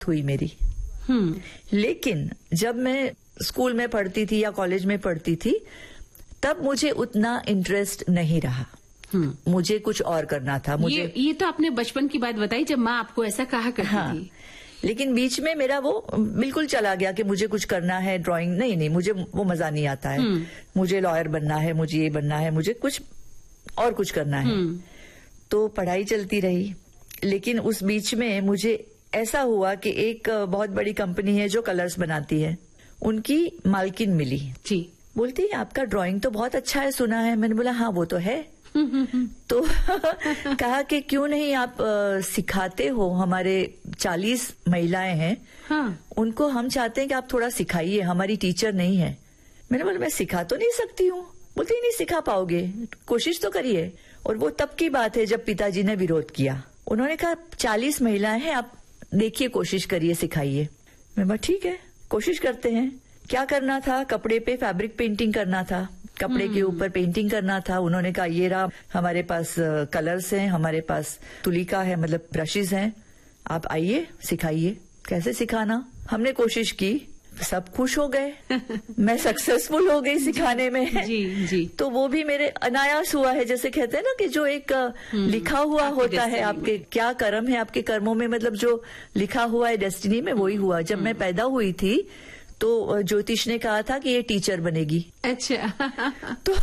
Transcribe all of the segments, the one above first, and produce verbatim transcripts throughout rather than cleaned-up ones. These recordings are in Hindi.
हुई मेरी। हम्म लेकिन जब मैं स्कूल में पढ़ती थी या कॉलेज में पढ़ती थी तब मुझे उतना इंटरेस्ट नहीं रहा। हम्म मुझे कुछ और करना था। मुझे ये, ये तो आपने बचपन की बात बताई जब माँ आपको ऐसा कहा करती हाँ, थी। लेकिन बीच में मेरा वो बिल्कुल चला गया कि मुझे कुछ करना है, ड्राइंग नहीं नहीं मुझे वो मजा नहीं आता है। मुझे लॉयर बनना है, मुझे ये बनना है, मुझे कुछ और कुछ करना है। तो पढ़ाई चलती रही। लेकिन उस बीच में मुझे ऐसा हुआ कि एक बहुत बड़ी कंपनी है जो कलर्स बनाती है, उनकी मालकिन मिली। जी। बोलती है आपका ड्राइंग तो बहुत अच्छा है, सुना है। मैंने बोला हाँ वो तो है। तो कहा कि क्यों नहीं आप आ, सिखाते हो, हमारे चालीस महिलाएं हैं। हाँ। उनको हम चाहते हैं कि आप थोड़ा सिखाइए, हमारी टीचर नहीं है। मैंने बोला मैं सिखा तो नहीं सकती हूँ। बोलती नहीं सिखा पाओगे, कोशिश तो करिए। और वो तब की बात है जब पिताजी ने विरोध किया। उन्होंने कहा चालीस महिलाएं हैं, आप देखिए कोशिश करिए, सिखाइए। मैं बोला ठीक है कोशिश करते हैं। क्या करना था, कपड़े पे फैब्रिक पेंटिंग करना था, कपड़े के ऊपर पेंटिंग करना था। उन्होंने कहा ये रहा हमारे पास कलर्स हैं, हमारे पास तुलिका है, मतलब ब्रशेज हैं, आप आइए सिखाइए। कैसे सिखाना, हमने कोशिश की, सब खुश हो गए। मैं सक्सेसफुल हो गई सिखाने में। जी जी। तो वो भी मेरे अनायास हुआ है, जैसे कहते हैं ना कि जो एक लिखा हुआ होता है, आपके क्या कर्म है, आपके कर्मों में मतलब जो लिखा हुआ है डेस्टिनी में, वही हुआ। जब मैं पैदा हुई थी तो ज्योतिष ने कहा था कि ये टीचर बनेगी। अच्छा। तो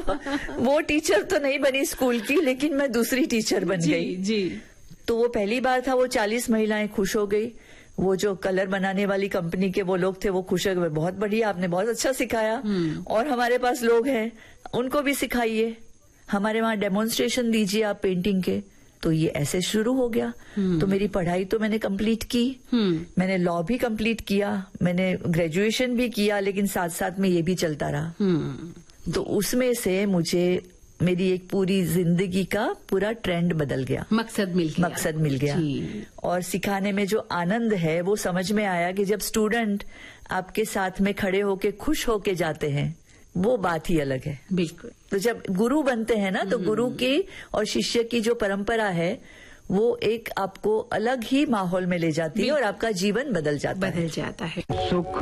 वो टीचर तो नहीं बनी स्कूल की, लेकिन मैं दूसरी टीचर बन जी, गई। जी। तो वो पहली बार था, वो चालीस महिलाएं खुश हो गई। वो जो कलर बनाने वाली कंपनी के वो लोग थे वो खुश हो गए, बहुत बढ़िया आपने बहुत अच्छा सिखाया, और हमारे पास लोग हैं उनको भी सिखाइए, हमारे वहां डेमोन्स्ट्रेशन दीजिए आप पेंटिंग के। तो ये ऐसे शुरू हो गया। तो मेरी पढ़ाई तो मैंने कंप्लीट की, मैंने लॉ भी कंप्लीट किया, मैंने ग्रेजुएशन भी किया, लेकिन साथ साथ में ये भी चलता रहा। तो उसमें से मुझे मेरी एक पूरी जिंदगी का पूरा ट्रेंड बदल गया, मकसद मिल गया। मकसद मिल गया। और सिखाने में जो आनंद है वो समझ में आया कि जब स्टूडेंट आपके साथ में खड़े होके खुश होके जाते हैं, वो बात ही अलग है। बिल्कुल। तो जब गुरु बनते हैं ना, तो गुरु की और शिष्य की जो परंपरा है वो एक आपको अलग ही माहौल में ले जाती है और आपका जीवन बदल जाता है बदल जाता है।